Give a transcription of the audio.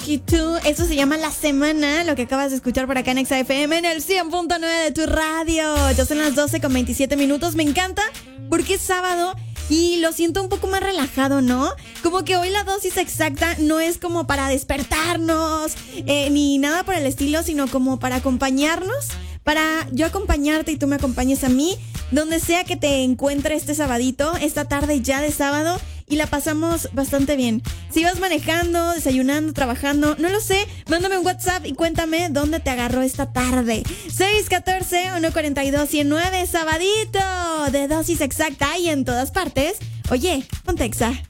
Lucky 2. Eso se llama La Semana, lo que acabas de escuchar por acá en Exa FM en el 100.9 de tu radio. Ya son las 12:27. Me encanta porque es sábado y lo siento un poco más relajado, ¿no? Como que hoy la dosis exacta no es como para despertarnos, ni nada por el estilo, sino como para acompañarnos, para yo acompañarte y tú me acompañes a mí, donde sea que te encuentre este sabadito, esta tarde ya de sábado, y la pasamos bastante bien. Si vas manejando, desayunando, trabajando, no lo sé, mándame un WhatsApp y cuéntame dónde te agarró esta tarde. 614-142-109, sabadito de dosis exacta y en todas partes. Oye, ponte Exa.